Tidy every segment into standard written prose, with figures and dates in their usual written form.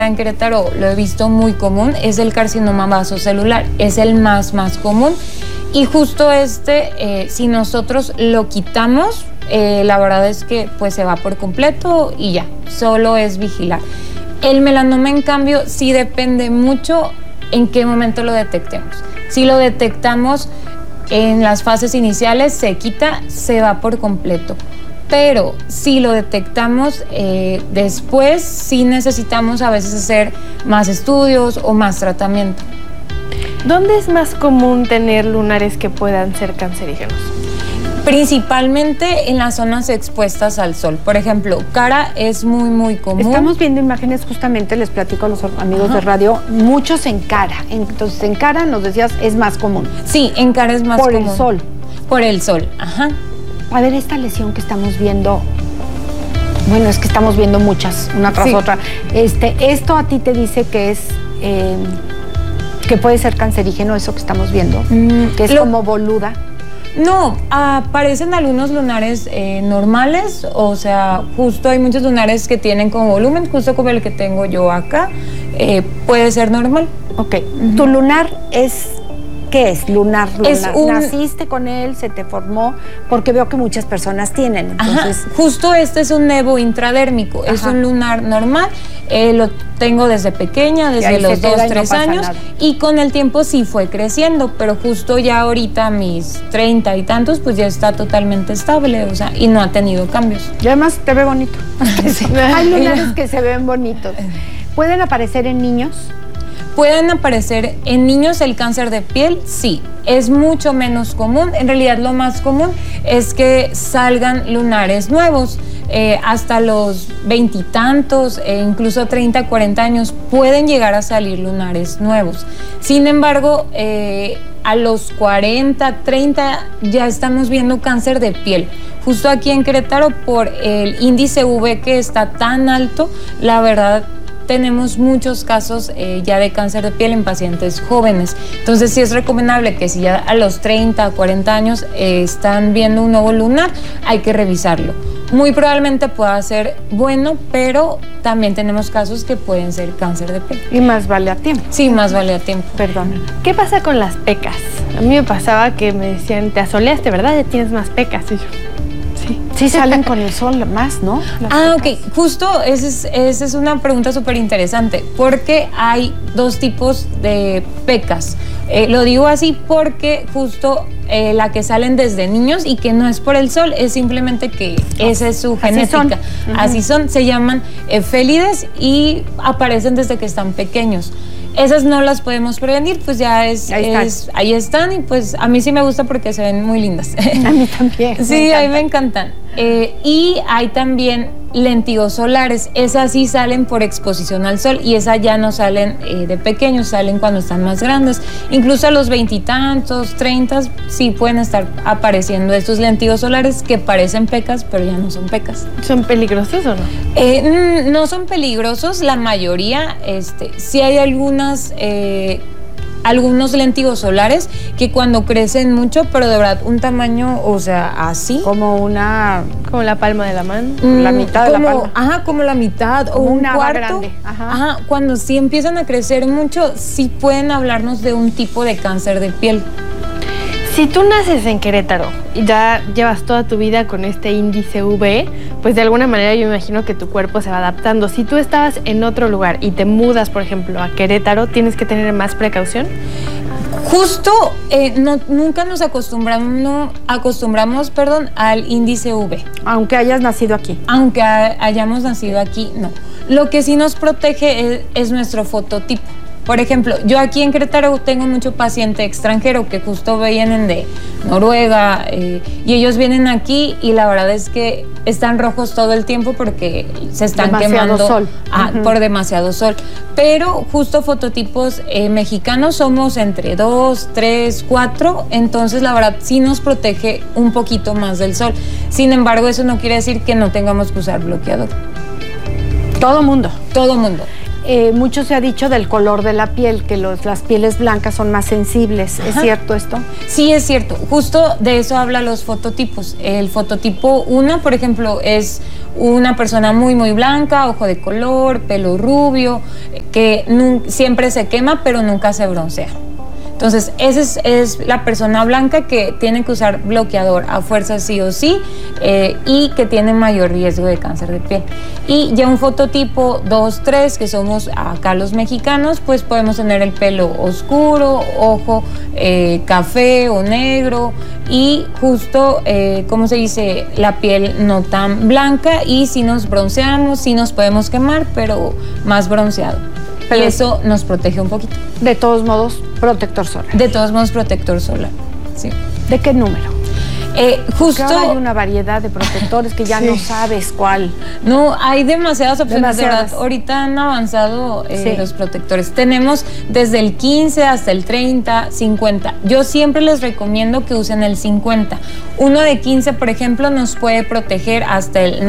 En Querétaro lo he visto muy común, es el carcinoma vasocelular, es el más común. Y justo si nosotros lo quitamos, la verdad es que pues se va por completo y ya, solo es vigilar. El melanoma, en cambio, sí depende mucho en qué momento lo detectemos. Si lo detectamos en las fases iniciales, se quita, se va por completo. Pero si lo detectamos después, sí necesitamos a veces hacer más estudios o más tratamiento. ¿Dónde es más común tener lunares que puedan ser cancerígenos? Principalmente en las zonas expuestas al sol. Por ejemplo, cara es muy común. Estamos viendo imágenes, justamente les platico a los amigos de radio, muchos en cara. Entonces, en cara, nos decías, es más común. Sí, en cara es más común. Por el sol. Por el sol, ajá. A ver, esta lesión que estamos viendo, bueno, es que estamos viendo muchas, una tras otra. Esto a ti te dice que es, que puede ser cancerígeno, eso que estamos viendo, que es como boluda. No, aparecen algunos lunares normales, o sea, justo hay muchos lunares que tienen como volumen, justo como el que tengo yo acá, puede ser normal. Ok, tu lunar es... ¿Qué es lunar? Es ¿Naciste con él? ¿Se te formó? Porque veo que muchas personas tienen. Entonces... Ajá, justo es un nevo intradérmico, es un lunar normal, lo tengo desde pequeña, desde los 2, 3 años, y con el tiempo sí fue creciendo, pero justo ya ahorita a mis 30 y tantos, pues ya está totalmente estable, o sea, y no ha tenido cambios. Y además te ve bonito. Sí. Hay lunares que se ven bonitos. ¿Pueden aparecer en niños? ¿Pueden aparecer en niños el cáncer de piel? Sí, es mucho menos común. En realidad lo más común es que salgan lunares nuevos. Hasta los 20 y tantos, incluso 30, 40 años, pueden llegar a salir lunares nuevos. Sin embargo, a los 40, 30 ya estamos viendo cáncer de piel. Justo aquí en Querétaro, por el índice V que está tan alto, la verdad, tenemos muchos casos ya de cáncer de piel en pacientes jóvenes. Entonces sí es recomendable que si ya a los 30, 40 años están viendo un nuevo lunar, hay que revisarlo. Muy probablemente pueda ser bueno, pero también tenemos casos que pueden ser cáncer de piel. Y más vale a tiempo. Sí, más vale a tiempo. Perdón. ¿Qué pasa con las pecas? A mí me pasaba que me decían, te asoleaste, ¿verdad? Ya tienes más pecas. Y yo, sí salen con el sol más, ¿no? Ok, justo esa es una pregunta súper interesante, porque hay dos tipos de pecas. Lo digo así porque justo la que salen desde niños y que no es por el sol, es simplemente que esa es su genética. Así son, se llaman efélides y aparecen desde que están pequeños. Esas no las podemos prevenir, pues ya ahí están y pues a mí sí me gusta porque se ven muy lindas. A mí también. Sí, a mí me encantan. Y hay también lentigos solares, esas sí salen por exposición al sol y esas ya no salen de pequeños, salen cuando están más grandes. Incluso a los 20 y tantos, 30, sí pueden estar apareciendo estos lentigos solares que parecen pecas, pero ya no son pecas. ¿Son peligrosos o no? No son peligrosos, la mayoría, sí hay algunos lentigos solares que cuando crecen mucho, pero de verdad un tamaño, o sea, así. Como la palma de la mano. La mitad de la palma. Ajá, como la mitad o un cuarto. Grande. Ajá, cuando sí empiezan a crecer mucho, sí pueden hablarnos de un tipo de cáncer de piel. Si tú naces en Querétaro y ya llevas toda tu vida con este índice V, pues de alguna manera yo me imagino que tu cuerpo se va adaptando. Si tú estabas en otro lugar y te mudas, por ejemplo, a Querétaro, ¿tienes que tener más precaución? Justo nunca nos acostumbramos al índice V. Aunque hayas nacido aquí. Aunque hayamos nacido aquí, no. Lo que sí nos protege es nuestro fototipo. Por ejemplo, yo aquí en Querétaro tengo mucho paciente extranjero que justo vienen de Noruega y ellos vienen aquí y la verdad es que están rojos todo el tiempo porque se están quemando sol. Por demasiado sol. Pero justo fototipos mexicanos somos entre 2, 3, 4, entonces la verdad sí nos protege un poquito más del sol. Sin embargo, eso no quiere decir que no tengamos que usar bloqueador. Todo mundo. Todo mundo. mucho se ha dicho del color de la piel, que las pieles blancas son más sensibles. ¿Es cierto esto? Sí, es cierto. Justo de eso habla los fototipos. El fototipo 1, por ejemplo, es una persona muy, muy blanca, ojo de color, pelo rubio, que siempre se quema, pero nunca se broncea. Entonces, esa es la persona blanca que tiene que usar bloqueador a fuerza sí o sí y que tiene mayor riesgo de cáncer de piel. Y ya un fototipo 2, 3, que somos acá los mexicanos, pues podemos tener el pelo oscuro, ojo café o negro y justo, ¿cómo se dice? La piel no tan blanca y si nos bronceamos, sí nos podemos quemar, pero más bronceado. Pero eso nos protege un poquito. De todos modos, protector solar. De todos modos, protector solar, sí. ¿De qué número? Justo ahora hay una variedad de protectores que ya no sabes cuál. No, hay demasiadas opciones, de verdad. Ahorita han avanzado los protectores. Tenemos desde el 15 hasta el 30, 50. Yo siempre les recomiendo que usen el 50. Uno de 15, por ejemplo, nos puede proteger hasta el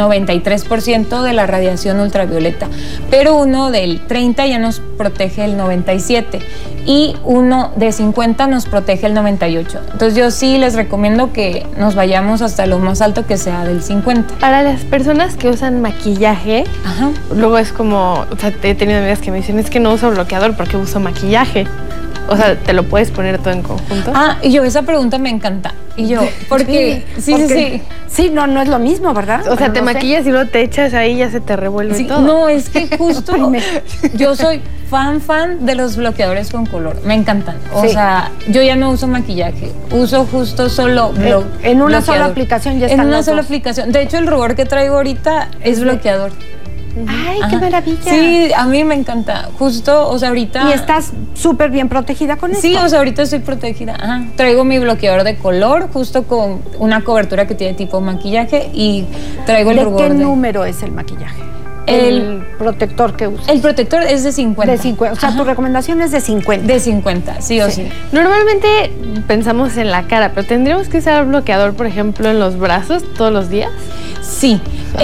93% de la radiación ultravioleta, pero uno del 30 ya nos protege el 97% y uno de 50 nos protege el 98%. Entonces yo sí les recomiendo que nos vayamos hasta lo más alto, que sea del 50. Para las personas que usan maquillaje, luego es como, o sea, he tenido amigas que me dicen, es que no uso bloqueador porque uso maquillaje. O sea, ¿te lo puedes poner todo en conjunto? Y yo, esa pregunta me encanta. Y yo, porque sí, no es lo mismo, ¿verdad? O sea, te maquillas y luego te echas ahí y ya se te revuelve todo. No, es que justo yo soy fan de los bloqueadores con color. Me encantan. O sea, yo ya no uso maquillaje. Uso justo solo en una sola aplicación ya están. En una sola aplicación. De hecho, el rubor que traigo ahorita es bloqueador. ¡Ay, qué maravilla! Sí, a mí me encanta. Justo, o sea, ahorita... ¿Y estás súper bien protegida con esto? Sí, o sea, ahorita estoy protegida. Traigo mi bloqueador de color, justo con una cobertura que tiene tipo maquillaje y traigo el rubor. ¿De qué número es el maquillaje? El protector que usas. El protector es de 50. De 50. O sea, tu recomendación es de 50. De 50, sí o sí. Normalmente pensamos en la cara, pero ¿tendríamos que usar bloqueador, por ejemplo, en los brazos todos los días? Sí.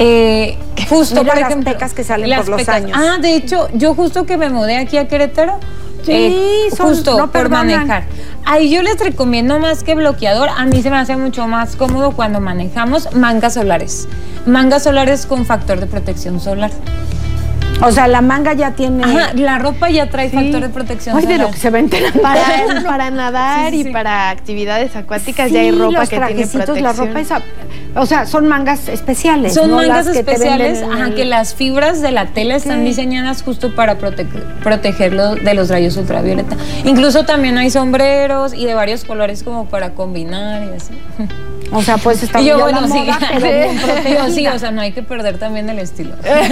Justo, mira, por las ejemplo, pecas que salen por los años. De hecho, yo justo que me mudé aquí a Querétaro, justo no por manejar. Ahí yo les recomiendo más que bloqueador. A mí se me hace mucho más cómodo cuando manejamos mangas solares. Mangas solares con factor de protección solar. O sea, la manga ya tiene... la ropa ya trae factor de protección solar. de lo que se va enterando. Para nadar y para actividades acuáticas ya hay ropa que tiene protección. La ropa esa, o sea, son mangas especiales. Son mangas especiales, que las fibras de la tela están diseñadas justo para protegerlo de los rayos ultravioleta. Incluso también hay sombreros y de varios colores como para combinar y así. O sea, pues está bien la moda, pero bien protegida. Sí, o sea, no hay que perder también el estilo.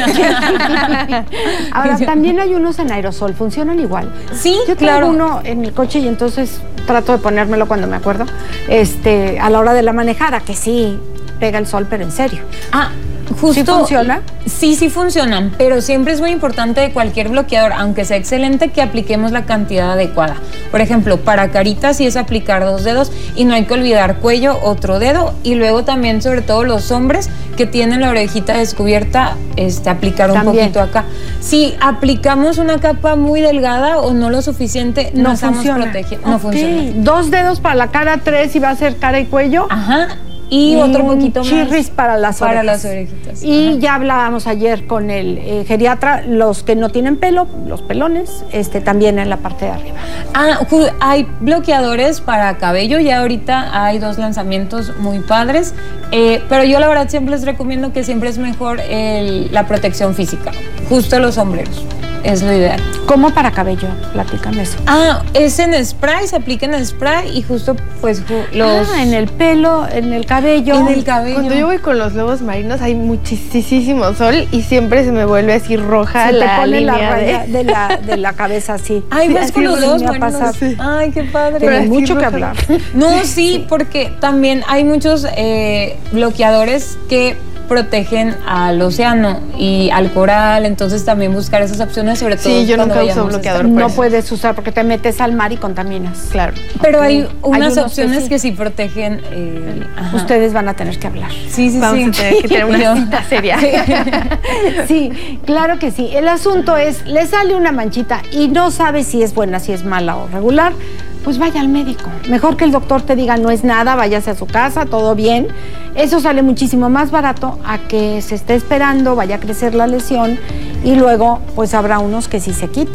Ahora, también hay unos en aerosol, ¿funcionan igual? Sí, yo traigo uno en el coche y entonces trato de ponérmelo cuando me acuerdo, a la hora de la manejada, que sí pega el sol, pero en serio. Justo, ¿Sí funciona? Sí funcionan, pero siempre es muy importante de cualquier bloqueador, aunque sea excelente, que apliquemos la cantidad adecuada. Por ejemplo, para caritas sí es aplicar 2 dedos y no hay que olvidar cuello, otro dedo, y luego también, sobre todo los hombres que tienen la orejita descubierta, aplicar un poquito acá. Si aplicamos una capa muy delgada o no lo suficiente, no estamos protegiendo. No funciona. 2 dedos para la cara, 3 y va a ser cara y cuello. Y otro poquito más. Chirris para las orejitas. Y ya hablábamos ayer con el geriatra, los que no tienen pelo, los pelones, también en la parte de arriba. Hay bloqueadores para cabello, ya ahorita hay 2 lanzamientos muy padres, pero yo la verdad siempre les recomiendo que siempre es mejor la protección física, justo los sombreros. Es lo ideal. ¿Cómo para cabello? Platícame eso. Es en spray, se aplica en spray y justo pues en el pelo, en el cabello. En el cabello. Cuando yo voy con los lobos marinos hay muchísimo sol y siempre se me vuelve así roja la línea la raya de la cabeza así. Vas con los lobos marinos. Sí. Ay, qué padre. Pero hay mucho que hablar. No, sí, porque también hay muchos bloqueadores que protegen al océano y al coral, entonces también buscar esas opciones, sobre todo. Sí, yo nunca uso bloqueador. No puedes usar porque te metes al mar y contaminas. Claro. Pero Okay. hay unas unos opciones que sí protegen. Ustedes van a tener que hablar. Sí. Vamos a tener que tener una cita seria. Sí, claro que sí. El asunto es, le sale una manchita y no sabe si es buena, si es mala o regular, pues vaya al médico. Mejor que el doctor te diga no es nada, váyase a su casa, todo bien. Eso sale muchísimo más barato a que se esté esperando, vaya a crecer la lesión y luego pues habrá unos que sí se quiten.